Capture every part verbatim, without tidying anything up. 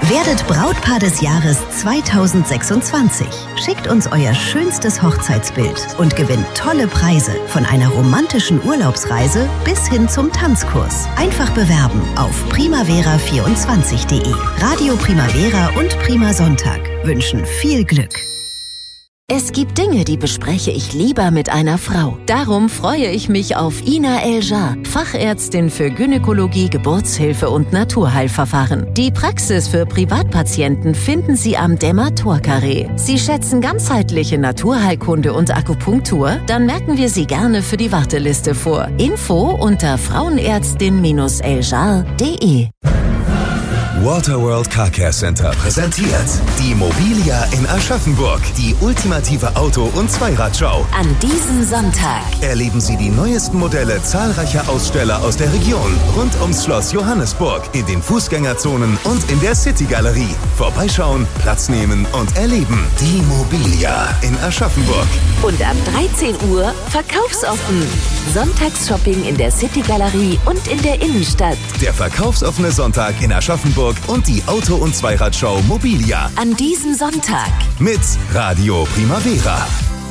Werdet Brautpaar des Jahres zweitausendsechsundzwanzig. Schickt uns euer schönstes Hochzeitsbild und gewinnt tolle Preise von einer romantischen Urlaubsreise bis hin zum Tanzkurs. Einfach bewerben auf primavera vierundzwanzig punkt de. Radio Primavera und Prima Sonntag wünschen viel Glück. Es gibt Dinge, die bespreche ich lieber mit einer Frau. Darum freue ich mich auf Ina El-Jar, Fachärztin für Gynäkologie, Geburtshilfe und Naturheilverfahren. Die Praxis für Privatpatienten finden Sie am Dämmer-Tor-Carré. Sie schätzen ganzheitliche Naturheilkunde und Akupunktur? Dann merken wir Sie gerne für die Warteliste vor. Info unter frauenärztin eljar punkt de. Waterworld Car Care Center präsentiert die Mobilia in Aschaffenburg, die ultimative Auto- und Zweiradshow. An diesem Sonntag Erleben Sie die neuesten Modelle zahlreicher Aussteller aus der Region rund ums Schloss Johannesburg, in den Fußgängerzonen und in der City-Galerie. Vorbeischauen, Platz nehmen und erleben. Die Mobilia in Aschaffenburg. und ab dreizehn Uhr verkaufsoffen. Sonntagsshopping in der City-Galerie und in der Innenstadt. Der verkaufsoffene Sonntag in Aschaffenburg und die Auto- und Zweiradshow Mobilia. An diesem Sonntag Mit Radio Primavera.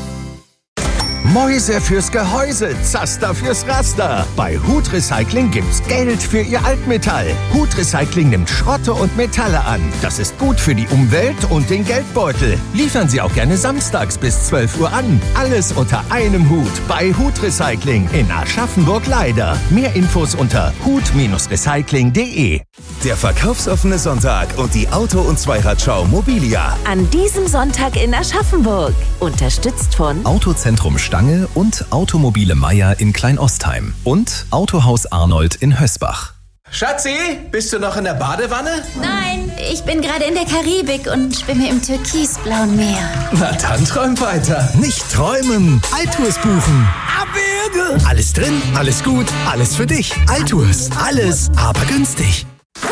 Mäuse fürs Gehäuse, Zaster fürs Raster. Bei Hut Recycling gibt's Geld für Ihr Altmetall. Hut Recycling nimmt Schrotte und Metalle an. Das ist gut für die Umwelt und den Geldbeutel. Liefern Sie auch gerne samstags bis zwölf Uhr an. Alles unter einem Hut bei Hut Recycling in Aschaffenburg-Leider. Mehr Infos unter hut Recycling punkt de. Der verkaufsoffene Sonntag und die Auto- und Zweiradshow Mobilia. an diesem Sonntag in Aschaffenburg. Unterstützt von Autozentrum Stange und Automobile Meier in Kleinostheim und Autohaus Arnold in Hösbach. Schatzi, bist du noch in der Badewanne? Nein, ich bin gerade in der Karibik und schwimme im türkisblauen Meer. Na dann träum weiter. Nicht träumen, Altours buchen. Abwürge. Alles drin, alles gut, alles für dich. Altours, alles, aber günstig.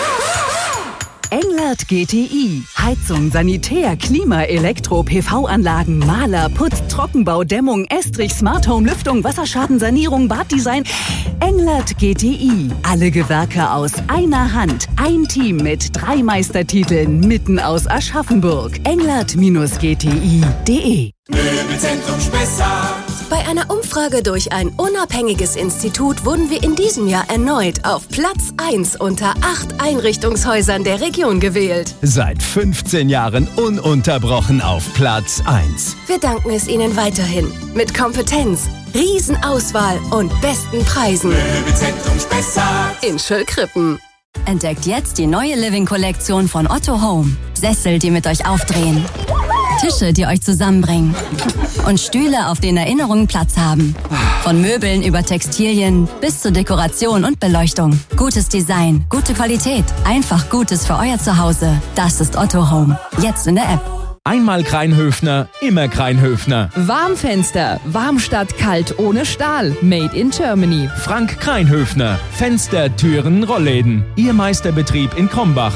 Englert G T I. Heizung, Sanitär, Klima, Elektro, P V-Anlagen, Maler, Putz, Trockenbau, Dämmung, Estrich, Smart Home, Lüftung, Wasserschadenssanierung, Baddesign. Englert G T I. Alle Gewerke aus einer Hand. Ein Team mit drei Meistertiteln mitten aus Aschaffenburg. englert G T I punkt de. Möbelzentrum Spessart. Bei einer Umfrage durch ein unabhängiges Institut wurden wir in diesem Jahr erneut auf Platz eins unter acht Einrichtungshäusern der Region gewählt. Seit fünfzehn Jahren ununterbrochen auf Platz eins. Wir danken es Ihnen weiterhin. Mit Kompetenz, Riesenauswahl und besten Preisen. Möbelzentrum Spessart. In Schöllkrippen. Entdeckt jetzt die neue Living-Kollektion von Otto Home. Sessel, die mit euch aufdrehen. Tische, die euch zusammenbringen. Und Stühle, auf denen Erinnerungen Platz haben. Von Möbeln über Textilien bis zur Dekoration und Beleuchtung. Gutes Design, gute Qualität, einfach Gutes für euer Zuhause. Das ist Otto Home. Jetzt in der App. Einmal Kreinhöfner, immer Kreinhöfner. Warmfenster, warm statt kalt ohne Stahl. Made in Germany. Frank Kreinhöfner. Fenster, Türen, Rollläden. Ihr Meisterbetrieb in Krombach.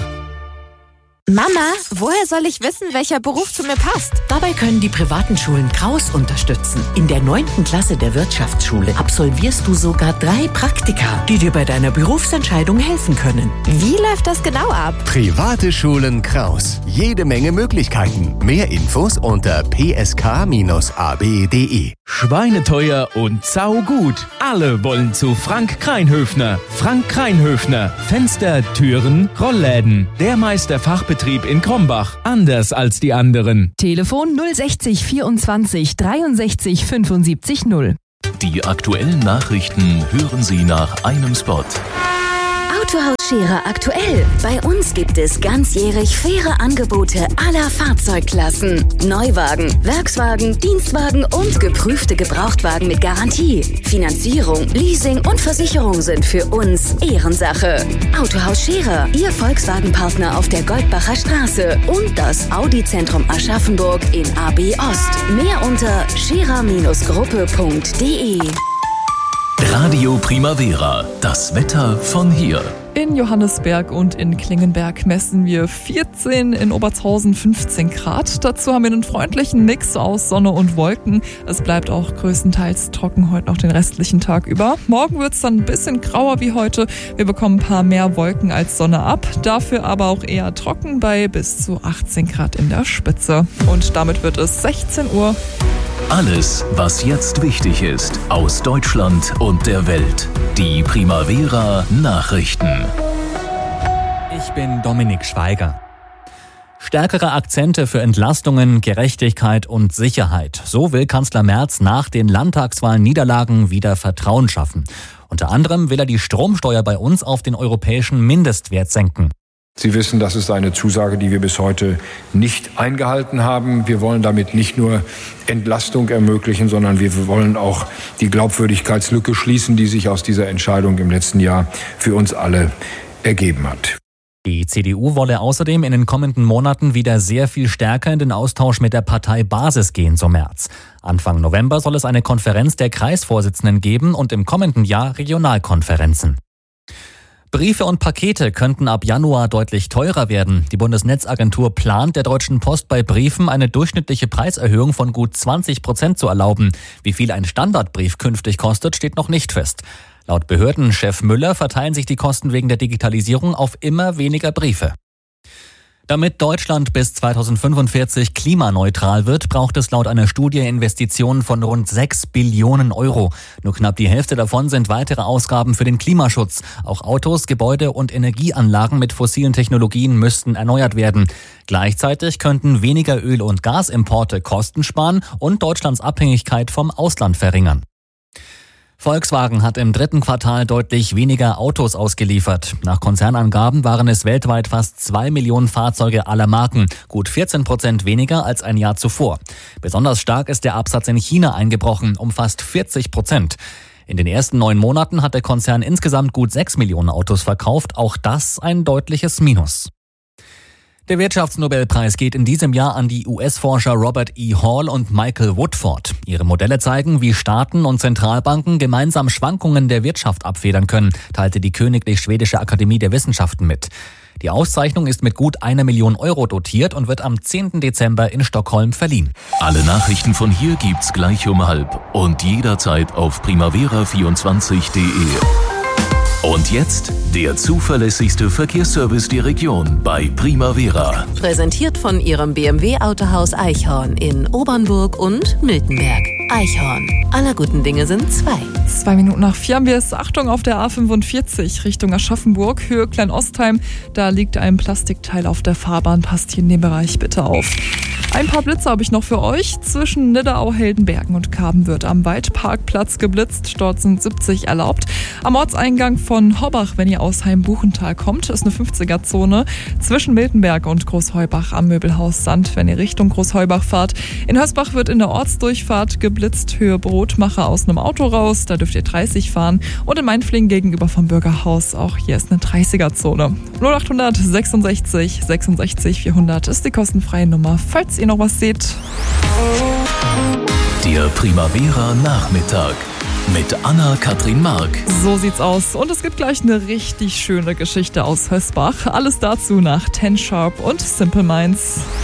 Mama, woher soll ich wissen, welcher Beruf zu mir passt? Dabei können die privaten Schulen Kraus unterstützen. In der neunten Klasse der Wirtschaftsschule absolvierst du sogar drei Praktika, die dir bei deiner Berufsentscheidung helfen können. Wie läuft das genau ab? Private Schulen Kraus. Jede Menge Möglichkeiten. Mehr Infos unter p s k bindestrich a b punkt de. Schweineteuer und saugut. Alle wollen zu Frank Kreinhöfner. Frank Kreinhöfner. Fenster, Türen, Rollläden. Der Meisterfachbetrieb in Krombach. Anders als die anderen. Telefon null sechzig vierundzwanzig dreiundsechzig fünfundsiebzig null. Die aktuellen Nachrichten hören Sie nach einem Spot. Autohaus Scherer aktuell. Bei uns gibt es ganzjährig faire Angebote aller Fahrzeugklassen. Neuwagen, Werkswagen, Dienstwagen und geprüfte Gebrauchtwagen mit Garantie. Finanzierung, Leasing und Versicherung sind für uns Ehrensache. Autohaus Scherer, Ihr Volkswagen-Partner auf der Goldbacher Straße und das Audi-Zentrum Aschaffenburg in A B Ost. Mehr unter scherer Gruppe punkt de. Radio Primavera, das Wetter von hier. In Johannesberg und in Klingenberg messen wir vierzehn, in Obertshausen fünfzehn Grad. Dazu haben wir einen freundlichen Mix aus Sonne und Wolken. Es bleibt auch größtenteils trocken heute noch den restlichen Tag über. Morgen wird es dann ein bisschen grauer wie heute. Wir bekommen ein paar mehr Wolken als Sonne ab. Dafür aber auch eher trocken bei bis zu achtzehn Grad in der Spitze. Und damit wird es sechzehn Uhr. Alles, was jetzt wichtig ist, aus Deutschland und der Welt. Die Primavera Nachrichten. Ich bin Dominik Schweiger. Stärkere Akzente für Entlastungen, Gerechtigkeit und Sicherheit. So will Kanzler Merz nach den Landtagswahlniederlagen wieder Vertrauen schaffen. Unter anderem will er die Stromsteuer bei uns auf den europäischen Mindestwert senken. Sie wissen, das ist eine Zusage, die wir bis heute nicht eingehalten haben. Wir wollen damit nicht nur Entlastung ermöglichen, sondern wir wollen auch die Glaubwürdigkeitslücke schließen, die sich aus dieser Entscheidung im letzten Jahr für uns alle ergeben hat. Die C D U wolle außerdem in den kommenden Monaten wieder sehr viel stärker in den Austausch mit der Parteibasis gehen, so Merz. Anfang November soll es eine Konferenz der Kreisvorsitzenden geben und im kommenden Jahr Regionalkonferenzen. Briefe und Pakete könnten ab Januar deutlich teurer werden. Die Bundesnetzagentur plant, der Deutschen Post bei Briefen eine durchschnittliche Preiserhöhung von gut zwanzig Prozent zu erlauben. Wie viel ein Standardbrief künftig kostet, steht noch nicht fest. Laut Behördenchef Müller verteilen sich die Kosten wegen der Digitalisierung auf immer weniger Briefe. Damit Deutschland bis zweitausendfünfundvierzig klimaneutral wird, braucht es laut einer Studie Investitionen von rund sechs Billionen Euro. Nur knapp die Hälfte davon sind weitere Ausgaben für den Klimaschutz. Auch Autos, Gebäude und Energieanlagen mit fossilen Technologien müssten erneuert werden. Gleichzeitig könnten weniger Öl- und Gasimporte Kosten sparen und Deutschlands Abhängigkeit vom Ausland verringern. Volkswagen hat im dritten Quartal deutlich weniger Autos ausgeliefert. Nach Konzernangaben waren es weltweit fast zwei Millionen Fahrzeuge aller Marken, gut vierzehn Prozent weniger als ein Jahr zuvor. Besonders stark ist der Absatz in China eingebrochen, um fast vierzig Prozent. In den ersten neun Monaten hat der Konzern insgesamt gut sechs Millionen Autos verkauft, auch das ein deutliches Minus. Der Wirtschaftsnobelpreis geht in diesem Jahr an die U S-Forscher Robert E. Hall und Michael Woodford. Ihre Modelle zeigen, wie Staaten und Zentralbanken gemeinsam Schwankungen der Wirtschaft abfedern können, teilte die Königlich Schwedische Akademie der Wissenschaften mit. Die Auszeichnung ist mit gut einer Million Euro dotiert und wird am zehnten Dezember in Stockholm verliehen. Alle Nachrichten von hier gibt's gleich um halb und jederzeit auf primavera vierundzwanzig punkt de. Und jetzt der zuverlässigste Verkehrsservice der Region bei Primavera. Präsentiert von Ihrem B M W-Autohaus Eichhorn in Obernburg und Miltenberg. Eichhorn. Aller guten Dinge sind zwei. Zwei Minuten nach vier haben wir es. Achtung auf der A fünfundvierzig Richtung Aschaffenburg, Höhe Kleinostheim. Da liegt ein Plastikteil auf der Fahrbahn. Passt hier in dem Bereich bitte auf. Ein paar Blitze habe ich noch für euch. Zwischen Nidderau, Heldenbergen und Kaben wird am Waldparkplatz geblitzt. Dort sind siebzig erlaubt. Am Ortseingang von Hobbach, wenn ihr aus Heimbuchental kommt, ist eine fünfziger-Zone. Zwischen Miltenberg und Großheubach am Möbelhaus Sand, wenn ihr Richtung Großheubach fahrt. In Hösbach wird in der Ortsdurchfahrt geblitzt. Höhe Brotmacher aus einem Auto raus. Da dürft ihr dreißig fahren. Und in Mainflingen gegenüber vom Bürgerhaus, auch hier ist eine dreißiger-Zone. null acht sechsundsechzig sechsundsechzig vierhundert ist die kostenfreie Nummer, falls ihr noch was seht. Der Primavera Nachmittag mit Anna-Kathrin Mark. So sieht's aus. Und es gibt gleich eine richtig schöne Geschichte aus Hösbach. Alles dazu nach Ten Sharp und Simple Minds.